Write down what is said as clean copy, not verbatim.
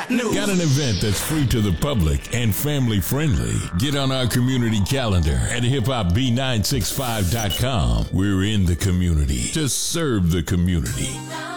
news. Got an event that's free to the public and family friendly? Get on our community calendar at hiphopb965.com. We're in the community to serve the community.